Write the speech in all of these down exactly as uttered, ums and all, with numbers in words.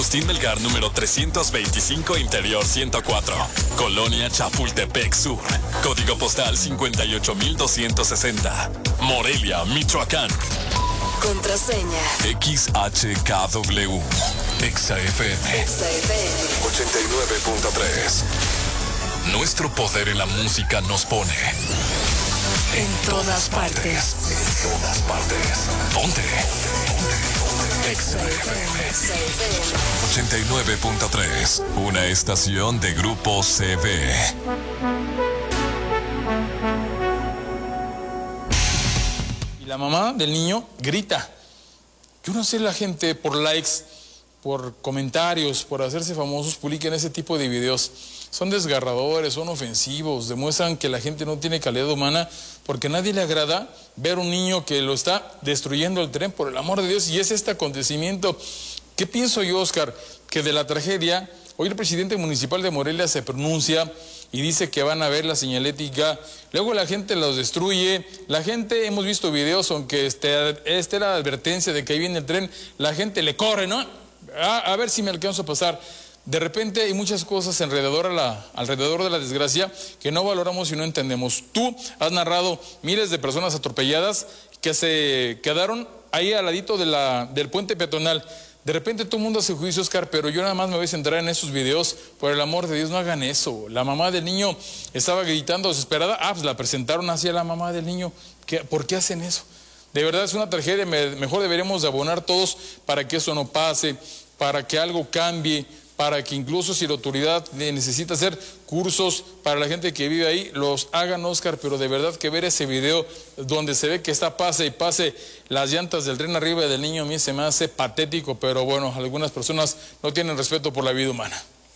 Agustín Melgar, número trescientos veinticinco, Interior ciento cuatro, Colonia Chapultepec Sur, código postal cincuenta y ocho mil doscientos sesenta, Morelia, Michoacán. Contraseña X H K W, Exa F M, Exa F M ochenta y nueve punto tres. Nuestro poder en la música nos pone en todas partes. En todas partes. Ponte. Exa F M ochenta y nueve punto tres. Una estación de Grupo C V. Y la mamá del niño grita. Yo no sé, la gente por likes, por comentarios, por hacerse famosos, publican ese tipo de videos. Son desgarradores, son ofensivos, demuestran que la gente no tiene calidad humana, porque a nadie le agrada ver un niño que lo está destruyendo el tren, por el amor de Dios. Y es este acontecimiento. ¿Qué pienso yo, Oscar? Que de la tragedia, hoy el presidente municipal de Morelia se pronuncia y dice que van a ver la señalética, luego la gente los destruye, la gente, hemos visto videos, aunque este, esta era la advertencia de que ahí viene el tren, la gente le corre, ¿no? A, a ver si me alcanzo a pasar. De repente hay muchas cosas alrededor, a la, alrededor de la desgracia que no valoramos y no entendemos. Tú has narrado miles de personas atropelladas que se quedaron ahí al ladito de la, del puente peatonal. De repente todo el mundo hace juicio, Oscar, pero yo nada más me voy a centrar en esos videos. Por el amor de Dios, no hagan eso. La mamá del niño estaba gritando desesperada. Ah, pues la presentaron así a la mamá del niño. ¿Qué, ¿Por qué hacen eso? De verdad es una tragedia. Mejor deberíamos de abonar todos para que eso no pase, para que algo cambie, para que incluso si la autoridad necesita hacer cursos para la gente que vive ahí, los hagan, Oscar, pero de verdad que ver ese video donde se ve que está pase y pase las llantas del tren arriba del niño, a mí se me hace patético, pero bueno, algunas personas no tienen respeto por la vida humana.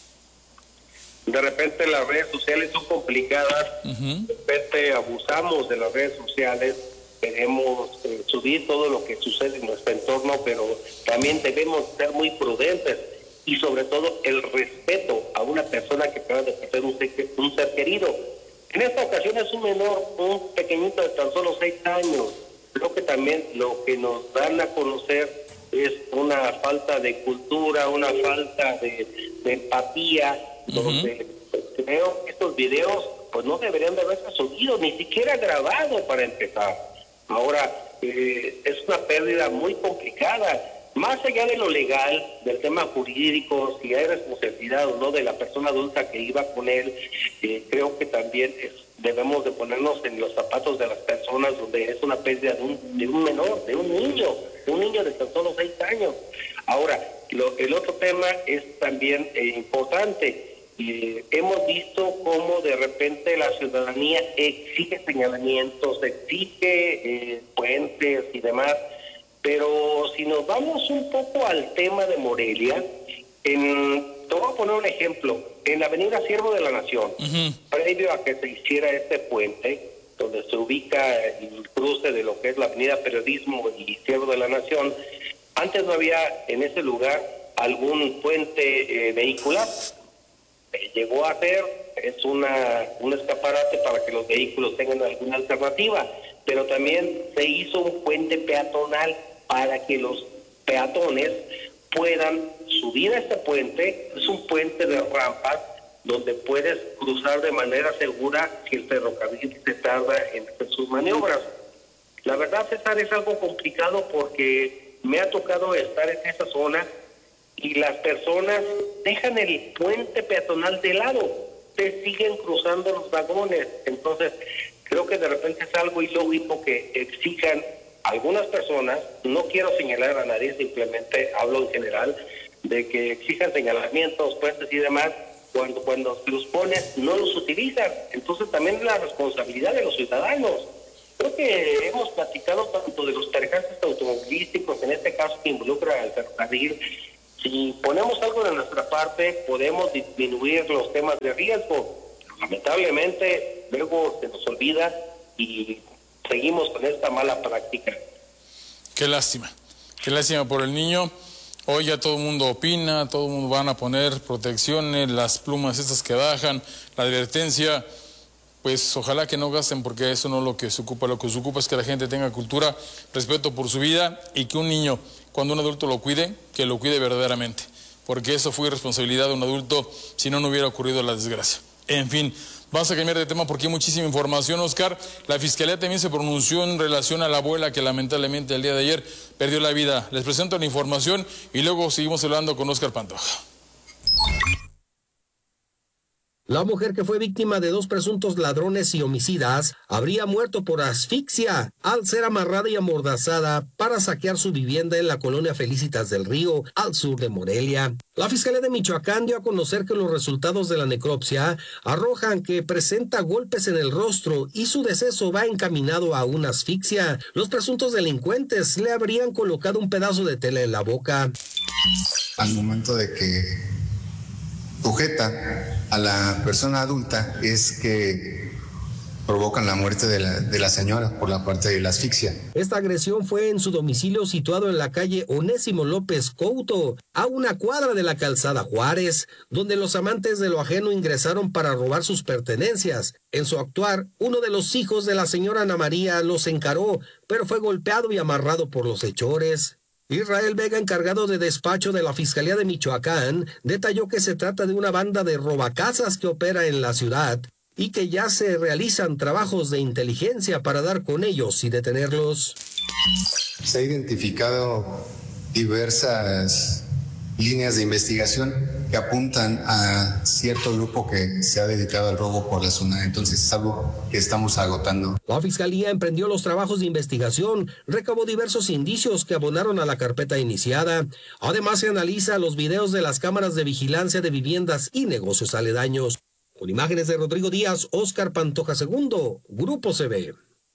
De repente las redes sociales son complicadas, Uh-huh. de repente abusamos de las redes sociales, queremos eh, subir todo lo que sucede en nuestro entorno, pero también debemos ser muy prudentes. Y sobre todo el respeto a una persona que acaba de perder un ser, un ser querido. En esta ocasión es un menor, un pequeñito de tan solo seis años. Creo que también lo que nos dan a conocer es una falta de cultura, una falta de, de empatía, uh-huh. donde pues, creo que estos videos pues no deberían de haberse subido, ni siquiera grabado para empezar. Ahora, eh, es una pérdida muy complicada. Más allá de lo legal, del tema jurídico, si hay responsabilidad o no de la persona adulta que iba con él, eh, creo que también es, debemos de ponernos en los zapatos de las personas donde es una pérdida de un, de un menor, de un niño, de un niño de tan solo seis años. Ahora, lo, el otro tema es también eh, importante. Eh, hemos visto cómo de repente la ciudadanía exige señalamientos, exige eh, puentes y demás. Pero si nos vamos un poco al tema de Morelia, en, te voy a poner un ejemplo. En la avenida Siervo de la Nación, uh-huh. previo a que se hiciera este puente, donde se ubica el cruce de lo que es la avenida Periodismo y Siervo de la Nación, antes no había en ese lugar algún puente eh, vehicular. Eh, llegó a ser, es una un escaparate para que los vehículos tengan alguna alternativa, pero también se hizo un puente peatonal para que los peatones puedan subir a este puente. Es un puente de rampas donde puedes cruzar de manera segura si el ferrocarril se tarda en sus maniobras. La verdad, César, es algo complicado porque me ha tocado estar en esa zona y las personas dejan el puente peatonal de lado, se siguen cruzando los vagones. Entonces, creo que de repente es algo ilógico que exijan algunas personas, no quiero señalar a nadie, simplemente hablo en general, de que exijan señalamientos, puentes y demás, cuando cuando los pones no los utilizan. Entonces también es la responsabilidad de los ciudadanos. Creo que hemos platicado tanto de los percances automovilísticos, en este caso que involucra al ferrocarril. Si ponemos algo de nuestra parte, podemos disminuir los temas de riesgo. Lamentablemente, luego se nos olvida y seguimos con esta mala práctica. Qué lástima, qué lástima por el niño. Hoy ya todo el mundo opina, todo el mundo van a poner protecciones, las plumas estas que bajan, la advertencia. Pues ojalá que no gasten, porque eso no es lo que se ocupa. Lo que se ocupa es que la gente tenga cultura, respeto por su vida, y que un niño, cuando un adulto lo cuide, que lo cuide verdaderamente. porque eso fue irresponsabilidad de un adulto, si no, no hubiera ocurrido la desgracia. En fin, vamos a cambiar de tema porque hay muchísima información, Oscar. La Fiscalía también se pronunció en relación a la abuela que lamentablemente el día de ayer perdió la vida. Les presento la información y luego seguimos hablando con Oscar Pantoja. La mujer, que fue víctima de dos presuntos ladrones y homicidas, habría muerto por asfixia al ser amarrada y amordazada para saquear su vivienda en la colonia Felicitas del Río, al sur de Morelia. La Fiscalía de Michoacán dio a conocer que los resultados de la necropsia arrojan que presenta golpes en el rostro y su deceso va encaminado a una asfixia. Los presuntos delincuentes le habrían colocado un pedazo de tela en la boca. Al momento de que sujeta a la persona adulta es que provocan la muerte de la, de la señora por la parte de la asfixia. Esta agresión fue en su domicilio situado en la calle Onésimo López Couto, a una cuadra de la calzada Juárez, donde los amantes de lo ajeno ingresaron para robar sus pertenencias. En su actuar, uno de los hijos de la señora Ana María los encaró, pero fue golpeado y amarrado por los hechores. Israel Vega, encargado de despacho de la Fiscalía de Michoacán, detalló que se trata de una banda de robacasas que opera en la ciudad y que ya se realizan trabajos de inteligencia para dar con ellos y detenerlos. Se ha identificado diversas líneas de investigación que apuntan a cierto grupo que se ha dedicado al robo por la zona, entonces es algo que estamos agotando. La Fiscalía emprendió los trabajos de investigación, recabó diversos indicios que abonaron a la carpeta iniciada. Además, se analiza los videos de las cámaras de vigilancia de viviendas y negocios aledaños. Con imágenes de Rodrigo Díaz, Oscar Pantoja segundo, Grupo C B.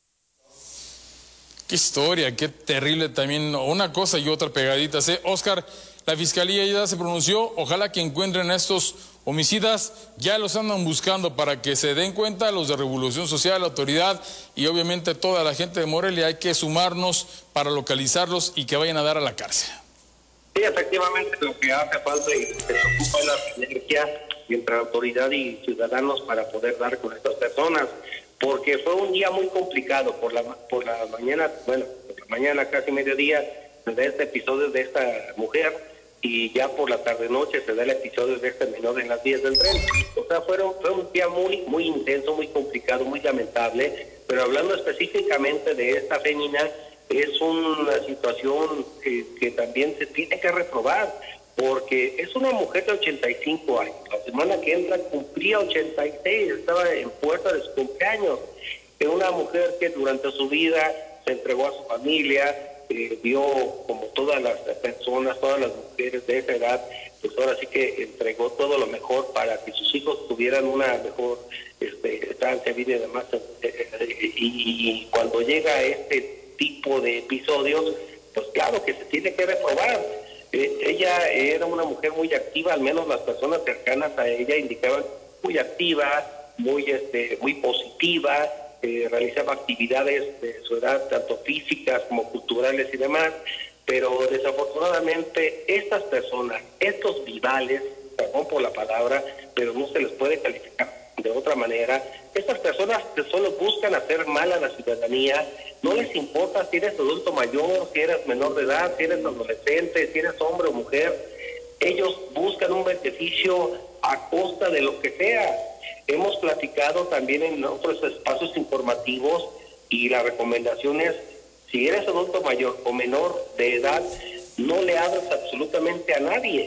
Qué historia, qué terrible también, una cosa y otra pegaditas, ¿eh? Oscar, la Fiscalía ya se pronunció, ojalá que encuentren a estos homicidas, ya los andan buscando para que se den cuenta los de Revolución Social, la autoridad y obviamente toda la gente de Morelia. Hay que sumarnos para localizarlos y que vayan a dar a la cárcel. Sí, efectivamente lo que hace falta y se preocupa es la sinergia entre autoridad y ciudadanos para poder dar con estas personas, porque fue un día muy complicado por la por la mañana, bueno, por la mañana casi mediodía de este episodio de esta mujer, y ya por la tarde-noche se da el episodio de este menor en las vías del tren. O sea, fueron, fue un día muy muy intenso, muy complicado, muy lamentable, pero hablando específicamente de esta fémina, es una situación que, que también se tiene que reprobar, porque es una mujer de ochenta y cinco años. La semana que entra cumplía ochenta y seis, estaba en puerta de su cumpleaños. Es una mujer que durante su vida se entregó a su familia, eh, vio como todas las personas, todas las mujeres de esa edad, pues ahora sí que entregó todo lo mejor para que sus hijos tuvieran una mejor este, estancia, vida y demás. Eh, eh, y, y cuando llega este tipo de episodios, pues claro que se tiene que reprobar. Eh, ella era una mujer muy activa, al menos las personas cercanas a ella indicaban muy activa, muy este, muy positiva, eh, realizaba actividades de su edad, tanto físicas como culturales y demás, pero desafortunadamente estas personas, estos vivales, perdón por la palabra, pero no se les puede calificar de otra manera, estas personas que solo buscan hacer mal a la ciudadanía, no les importa si eres adulto mayor, si eres menor de edad, si eres adolescente, si eres hombre o mujer, ellos buscan un beneficio a costa de lo que sea. Hemos platicado también en otros espacios informativos y la recomendación es, si eres adulto mayor o menor de edad, no le abras absolutamente a nadie.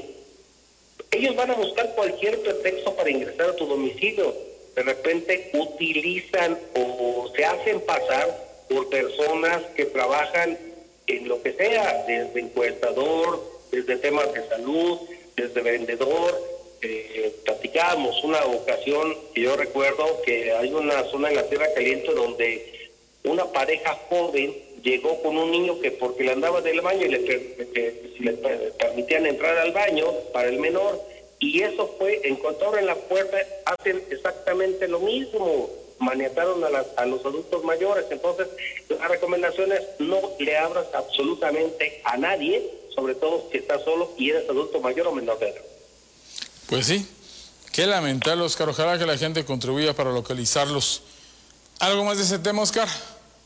Ellos van a buscar cualquier pretexto para ingresar a tu domicilio. De repente utilizan o se hacen pasar por personas que trabajan en lo que sea, desde encuestador, desde temas de salud, desde vendedor. Eh, platicábamos una ocasión, que yo recuerdo que hay una zona en la Tierra Caliente donde una pareja joven llegó con un niño que porque le andaba del baño y le, que, si le permitían entrar al baño para el menor, y eso fue, en cuanto abren la puerta, hacen exactamente lo mismo, maniataron a, las, a los adultos mayores. Entonces, la recomendación es no le abras absolutamente a nadie, sobre todo si estás solo y eres adulto mayor o menor de edad. Pues sí, qué lamentable, Oscar. Ojalá que la gente contribuya para localizarlos. ¿Algo más de ese tema, Oscar?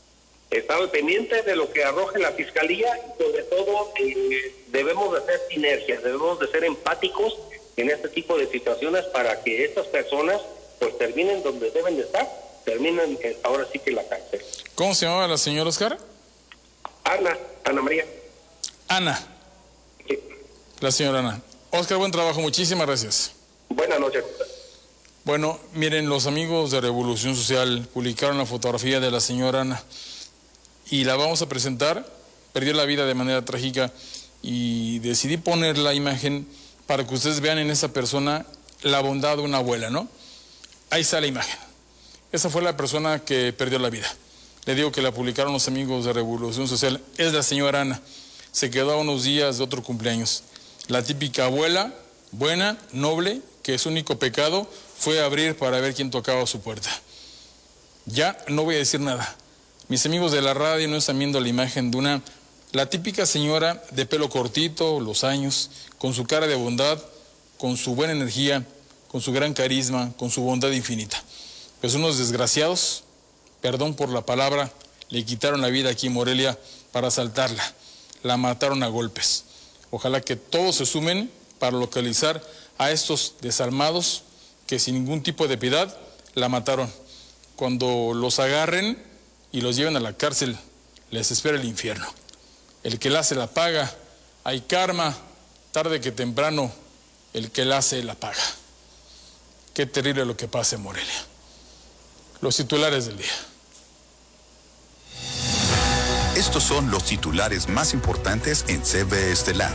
estar al pendiente de lo que arroje la Fiscalía y sobre todo eh, debemos de hacer sinergias, debemos de ser empáticos en este tipo de situaciones para que estas personas pues terminen donde deben de estar, terminen eh, ahora sí que en la cárcel. ¿Cómo se llamaba la señora, Oscar? Ana, Ana María. Ana. Sí. La señora Ana. Oscar, buen trabajo, muchísimas gracias. Buenas noches. Bueno, miren, los amigos de Revolución Social publicaron la fotografía de la señora Ana y la vamos a presentar. Perdió la vida de manera trágica y decidí poner la imagen para que ustedes vean en esa persona la bondad de una abuela, ¿no? Ahí está la imagen. Esa fue la persona que perdió la vida. Le digo que la publicaron los amigos de Revolución Social. Es la señora Ana. Se quedó a unos días de otro cumpleaños. La típica abuela, buena, noble, que su único pecado fue abrir para ver quién tocaba su puerta. Ya no voy a decir nada. Mis amigos de la radio no están viendo la imagen de una, la típica señora de pelo cortito, los años, con su cara de bondad, con su buena energía, con su gran carisma, con su bondad infinita. Pues unos desgraciados, perdón por la palabra, le quitaron la vida aquí en Morelia para asaltarla. La mataron a golpes. Ojalá que todos se sumen para localizar a estos desalmados que sin ningún tipo de piedad la mataron. Cuando los agarren y los lleven a la cárcel, les espera el infierno. El que la hace la paga. Hay karma, tarde que temprano, el que la hace la paga. Qué terrible lo que pasa en Morelia. Los titulares del día. Estos son los titulares más importantes en C B Estelar.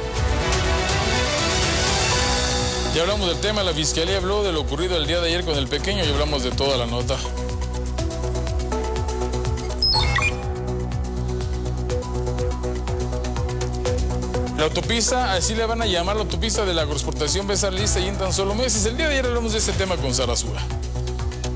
Ya hablamos del tema, la Fiscalía habló de lo ocurrido el día de ayer con el pequeño y hablamos de toda la nota. La autopista, así le van a llamar la autopista de la agroexportación, va a estar lista y en tan solo meses. El día de ayer hablamos de este tema con Sara Suga.